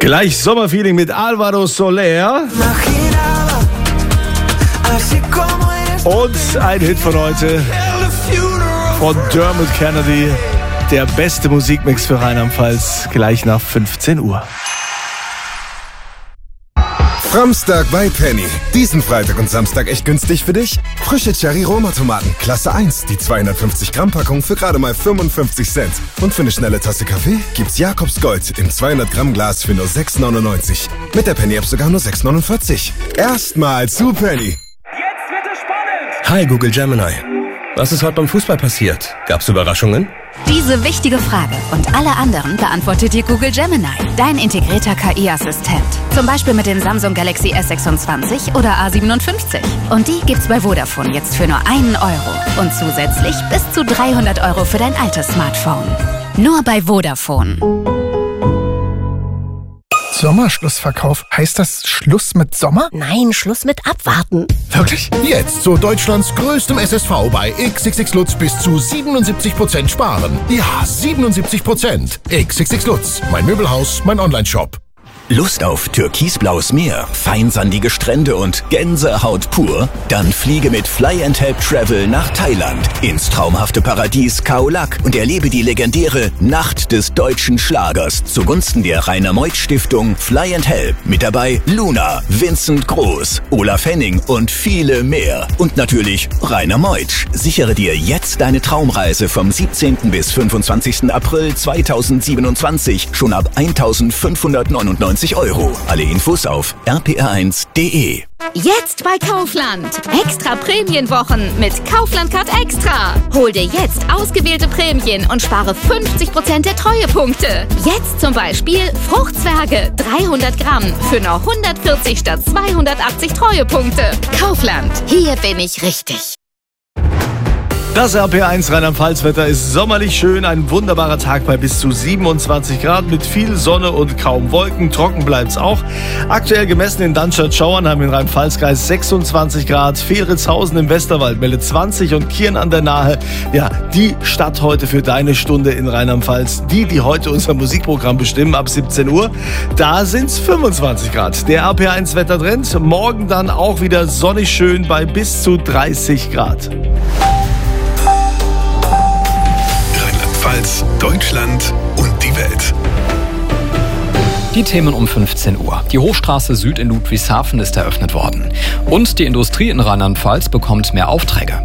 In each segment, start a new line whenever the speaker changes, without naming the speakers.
Gleich Sommerfeeling mit Álvaro Soler. Und ein Hit von heute von Dermot Kennedy. Der beste Musikmix für Rheinland-Pfalz. Gleich nach 15 Uhr.
Samstag bei Penny. Diesen Freitag und Samstag echt günstig für dich? Frische Cherry-Roma-Tomaten, Klasse 1. Die 250 Gramm Packung für gerade mal 55 Cent. Und für eine schnelle Tasse Kaffee gibt's Jakobs Gold im 200 Gramm Glas für nur 6,99. Mit der Penny-App sogar nur 6,49. Erstmal zu Penny.
Jetzt wird es spannend!
Hi Google Gemini. Was ist heute beim Fußball passiert? Gab's Überraschungen?
Diese wichtige Frage und alle anderen beantwortet dir Google Gemini, dein integrierter KI-Assistent. Zum Beispiel mit dem Samsung Galaxy S26 oder A57. Und die gibt's bei Vodafone jetzt für nur 1 Euro. Und zusätzlich bis zu 300 Euro für dein altes Smartphone. Nur bei Vodafone.
Sommerschlussverkauf. Heißt das Schluss mit Sommer?
Nein, Schluss mit Abwarten.
Wirklich?
Jetzt zu Deutschlands größtem SSV bei XXX Lutz bis zu 77% sparen. Ja, 77%. XXX Lutz, mein Möbelhaus, mein Onlineshop.
Lust auf türkisblaues Meer, feinsandige Strände und Gänsehaut pur? Dann fliege mit Fly & Help Travel nach Thailand ins traumhafte Paradies Khao Lak und erlebe die legendäre Nacht des deutschen Schlagers zugunsten der Rainer Meuth Stiftung Fly & Help. Mit dabei Luna, Vincent Groß, Olaf Henning und viele mehr. Und natürlich Rainer Meuth. Sichere dir jetzt deine Traumreise vom 17. bis 25. April 2027 schon ab 1.599 €. Alle Infos auf rpr1.de.
Jetzt bei Kaufland. Extra Prämienwochen mit Kaufland Card Extra. Hol dir jetzt ausgewählte Prämien und spare 50% der Treuepunkte. Jetzt zum Beispiel Fruchtzwerge 300 Gramm für nur 140 statt 280 Treuepunkte. Kaufland. Hier bin ich richtig.
Das RPR1 Rheinland-Pfalz-Wetter ist sommerlich schön. Ein wunderbarer Tag bei bis zu 27 Grad mit viel Sonne und kaum Wolken. Trocken bleibt's auch. Aktuell gemessen in Darmstadt-Schauernheim im Rhein-Pfalz-Kreis 26 Grad. Fehlritzhausen im Westerwald meldet 20 und Kirn an der Nahe. Ja, die Stadt heute für deine Stunde in Rheinland-Pfalz. Die heute unser Musikprogramm bestimmen ab 17 Uhr. Da sind's 25 Grad. Der RPR1-Wettertrend. Morgen dann auch wieder sonnig schön bei bis zu 30 Grad.
Deutschland und die Welt.
Die Themen um 15 Uhr. Die Hochstraße Süd in Ludwigshafen ist eröffnet worden. Und die Industrie in Rheinland-Pfalz bekommt mehr Aufträge.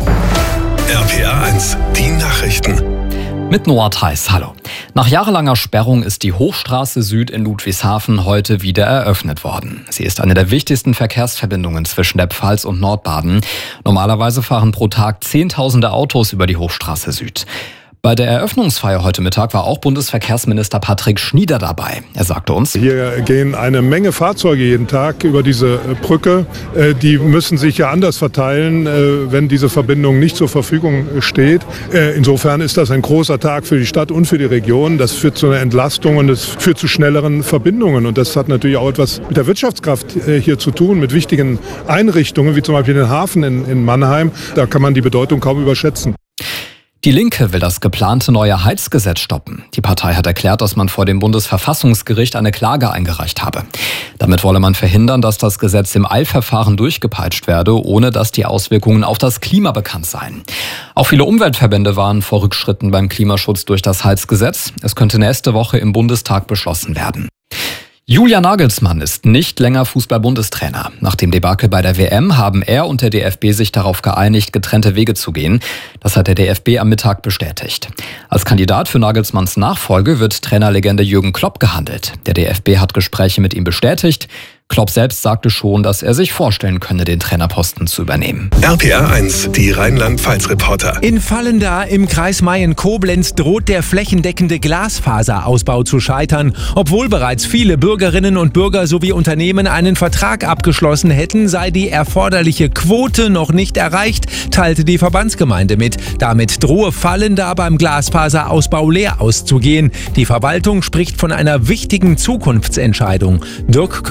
RPR1, die Nachrichten.
Mit Noah Theis, hallo. Nach jahrelanger Sperrung ist die Hochstraße Süd in Ludwigshafen heute wieder eröffnet worden. Sie ist eine der wichtigsten Verkehrsverbindungen zwischen der Pfalz und Nordbaden. Normalerweise fahren pro Tag Zehntausende Autos über die Hochstraße Süd. Bei der Eröffnungsfeier heute Mittag war auch Bundesverkehrsminister Patrick Schnieder dabei. Er sagte uns:
Hier gehen eine Menge Fahrzeuge jeden Tag über diese Brücke. Die müssen sich ja anders verteilen, wenn diese Verbindung nicht zur Verfügung steht. Insofern ist das ein großer Tag für die Stadt und für die Region. Das führt zu einer Entlastung und es führt zu schnelleren Verbindungen. Und das hat natürlich auch etwas mit der Wirtschaftskraft hier zu tun, mit wichtigen Einrichtungen, wie zum Beispiel den Hafen in Mannheim. Da kann man die Bedeutung kaum überschätzen.
Die Linke will das geplante neue Heizgesetz stoppen. Die Partei hat erklärt, dass man vor dem Bundesverfassungsgericht eine Klage eingereicht habe. Damit wolle man verhindern, dass das Gesetz im Eilverfahren durchgepeitscht werde, ohne dass die Auswirkungen auf das Klima bekannt seien. Auch viele Umweltverbände warnen vor Rückschritten beim Klimaschutz durch das Heizgesetz. Es könnte nächste Woche im Bundestag beschlossen werden. Julian Nagelsmann ist nicht länger Fußball-Bundestrainer. Nach dem Debakel bei der WM haben er und der DFB sich darauf geeinigt, getrennte Wege zu gehen. Das hat der DFB am Mittag bestätigt. Als Kandidat für Nagelsmanns Nachfolge wird Trainerlegende Jürgen Klopp gehandelt. Der DFB hat Gespräche mit ihm bestätigt. Klopp selbst sagte schon, dass er sich vorstellen könne, den Trainerposten zu übernehmen.
RPR1, die Rheinland-Pfalz-Reporter.
In Vallendar im Kreis Mayen-Koblenz droht der flächendeckende Glasfaserausbau zu scheitern. Obwohl bereits viele Bürgerinnen und Bürger sowie Unternehmen einen Vertrag abgeschlossen hätten, sei die erforderliche Quote noch nicht erreicht, teilte die Verbandsgemeinde mit. Damit drohe Vallendar beim Glasfaserausbau leer auszugehen. Die Verwaltung spricht von einer wichtigen Zukunftsentscheidung. Dirk Köster,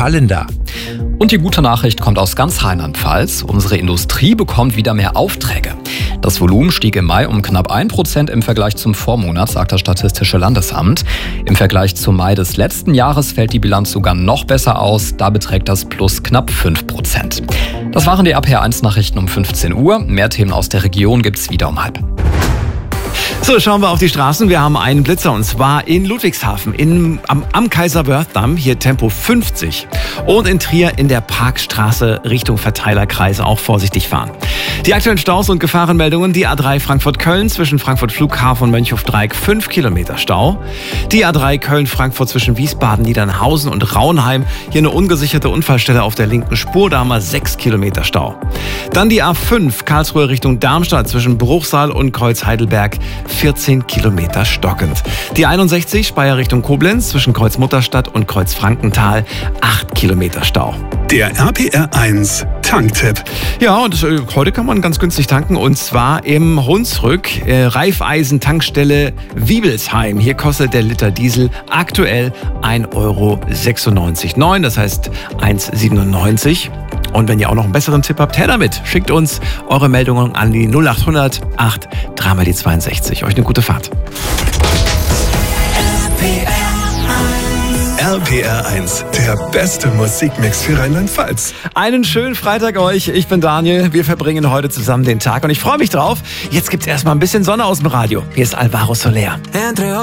fallender.
Und die gute Nachricht kommt aus ganz Rheinland-Pfalz. Unsere Industrie bekommt wieder mehr Aufträge. Das Volumen stieg im Mai um knapp 1% im Vergleich zum Vormonat, sagt das Statistische Landesamt. Im Vergleich zum Mai des letzten Jahres fällt die Bilanz sogar noch besser aus. Da beträgt das Plus knapp 5%. Das waren die RPR1-Nachrichten um 15 Uhr. Mehr Themen aus der Region gibt's wieder um 12:30.
So, schauen wir auf die Straßen. Wir haben einen Blitzer und zwar in Ludwigshafen am Kaiser-Wörth-Damm, hier Tempo 50. Und in Trier in der Parkstraße Richtung Verteilerkreis auch vorsichtig fahren. Die aktuellen Staus und Gefahrenmeldungen: die A3 Frankfurt-Köln zwischen Frankfurt Flughafen und Mönchhofdreieck 5 Kilometer Stau. Die A3 Köln-Frankfurt zwischen Wiesbaden, Niedernhausen und Raunheim. Hier eine ungesicherte Unfallstelle auf der linken Spur, da haben wir 6 Kilometer Stau. Dann die A5 Karlsruhe Richtung Darmstadt zwischen Bruchsal und Kreuz-Heidelberg 14 Kilometer stockend. Die 61 Speyer Richtung Koblenz zwischen Kreuz-Mutterstadt und Kreuz-Frankenthal 8 Kilometer Stau.
Der RPR1 Tanktipp.
Ja, und heute kann man ganz günstig tanken und zwar im Hunsrück, Raiffeisen-Tankstelle Wiebelsheim. Hier kostet der Liter Diesel aktuell 1,96 €. Das heißt 1,97 €. Und wenn ihr auch noch einen besseren Tipp habt, her damit. Schickt uns eure Meldungen an die 0800 8 3 die 62. Euch eine gute Fahrt.
RPR1, der beste Musikmix für Rheinland-Pfalz.
Einen schönen Freitag euch. Ich bin Daniel. Wir verbringen heute zusammen den Tag und ich freue mich drauf. Jetzt gibt's erstmal ein bisschen Sonne aus dem Radio. Hier ist Alvaro Soler.